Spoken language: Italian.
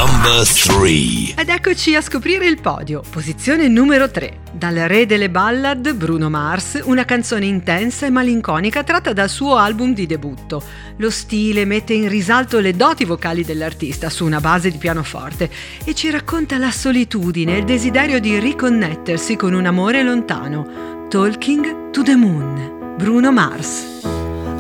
Number 3. Ed eccoci a scoprire il podio. Posizione numero 3. Dal re delle ballad, Bruno Mars, una canzone intensa e malinconica tratta dal suo album di debutto. Lo stile mette in risalto le doti vocali dell'artista su una base di pianoforte e ci racconta la solitudine e il desiderio di riconnettersi con un amore lontano. Talking to the Moon, Bruno Mars.